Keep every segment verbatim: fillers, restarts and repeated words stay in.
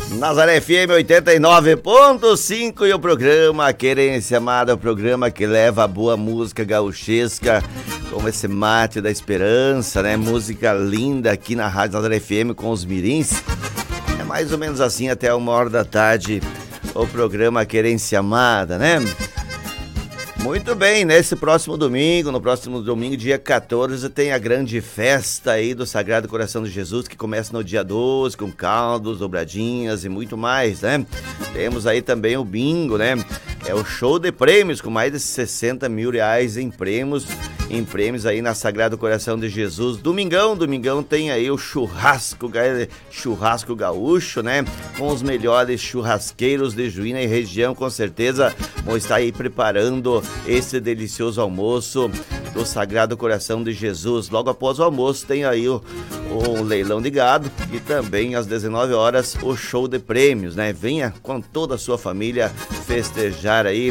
Nazaré F M oitenta e nove ponto cinco e o programa Querência Amada, o programa que leva a boa música gauchesca, como esse Mate da Esperança, né? Música linda aqui na Rádio Nazaré F M com os mirins. É mais ou menos assim até uma hora da tarde o programa Querência Amada, né? Muito bem, nesse próximo domingo, no próximo domingo, dia quatorze, tem a grande festa aí do Sagrado Coração de Jesus, que começa no dia doze, com caldos, dobradinhas e muito mais, né? Temos aí também o bingo, né? É o show de prêmios, com mais de sessenta mil reais em prêmios, em prêmios aí na Sagrado Coração de Jesus. Domingão, domingão tem aí o churrasco, churrasco gaúcho, né? Com os melhores churrasqueiros de Juína e região, com certeza vão estar aí preparando esse delicioso almoço do Sagrado Coração de Jesus. Logo após o almoço tem aí o, o leilão de gado e também às dezenove horas o show de prêmios, né? Venha com toda a sua família festejar aí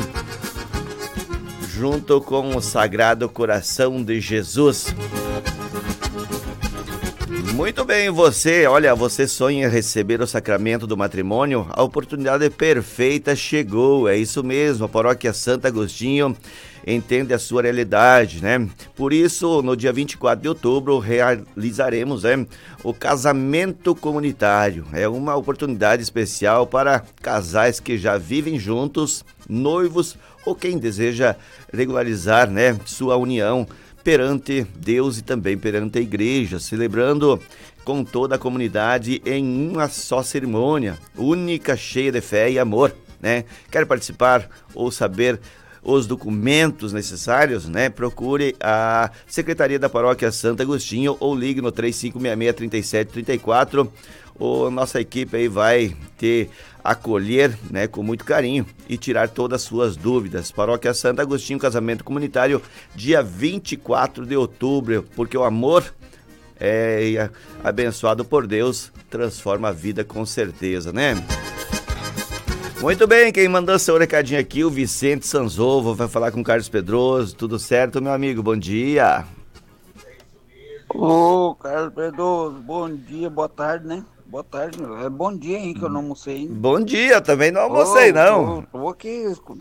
junto com o Sagrado Coração de Jesus. Muito bem, você, olha, você sonha em receber o sacramento do matrimônio? A oportunidade perfeita chegou, é isso mesmo, a Paróquia Santo Agostinho entende a sua realidade, né? Por isso, no dia vinte e quatro de outubro, realizaremos, né, o casamento comunitário. É uma oportunidade especial para casais que já vivem juntos, noivos ou quem deseja regularizar, né, sua união perante Deus e também perante a igreja, celebrando com toda a comunidade em uma só cerimônia, única, cheia de fé e amor, né? Quer participar ou saber os documentos necessários, né? Procure a Secretaria da Paróquia Santo Agostinho ou ligue no três cinco seis seis, três sete três quatro. O, nossa equipe aí vai te acolher, né, com muito carinho e tirar todas as suas dúvidas. Paróquia Santo Agostinho, casamento comunitário, dia vinte e quatro de outubro, porque o amor é abençoado por Deus, transforma a vida com certeza, né? Muito bem, quem mandou seu recadinho aqui, o Vicente Sanzovo, vai falar com o Carlos Pedroso. Tudo certo, meu amigo? Bom dia. Ô, Carlos Pedroso, bom dia, boa tarde, né? Boa tarde, meu. É bom dia, hein, que eu não almocei, hein? Bom dia, também não almocei, Ô, não. Tô, tô aqui